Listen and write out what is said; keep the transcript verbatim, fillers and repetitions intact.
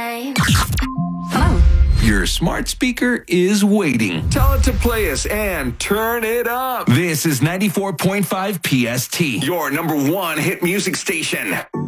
time. Hello. Your smart speaker is waiting. Tell it to play us and turn it up. This is ninety-four point five P S T. Your number one hit music station.